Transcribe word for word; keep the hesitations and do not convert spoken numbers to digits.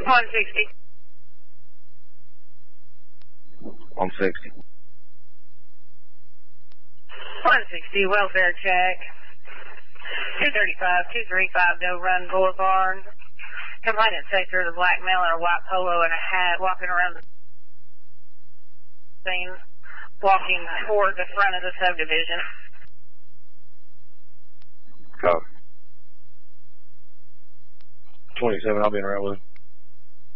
one sixty. one sixty. one sixty, welfare check. two thirty-five, two thirty-five, Doe Run Boulevard. Complainant sector, the black male in a white polo and a hat walking around the scene, walking toward the front of the subdivision. Copy. twenty-seven, I'll be in around with him.